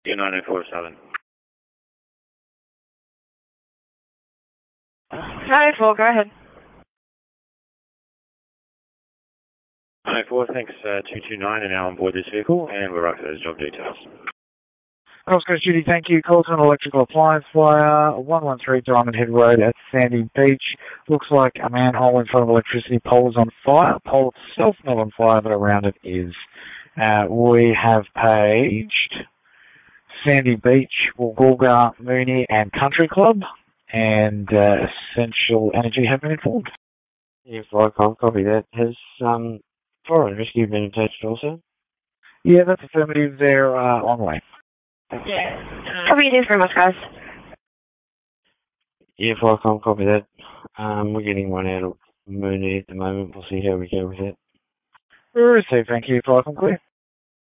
29047. Hi, Paul, go ahead. 94, thanks, 229 and now on board this vehicle, and we're right for those job details. Oscar Judy, thank you. Call to an electrical appliance via 113 Diamond Head Road at Sandy Beach. Looks like a manhole in front of electricity pole is on fire. Pole itself not on fire, but around it is. We have paged Sandy Beach, Woolgoolga, Mooney and Country Club, and Essential Energy have been informed. Yeah, Flycom, copy that. Has Fire and Rescue been attached also? Yeah, that's affirmative. They're on the way. Yeah. Copy, thanks very much, guys. Yeah, Flycom, copy that. We're getting one out of Mooney at the moment. We'll see how we go with that. Received, thank you. Flycom clear.